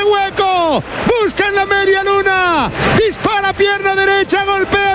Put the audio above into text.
hueco, busca en la media luna, dispara pierna derecha, golpea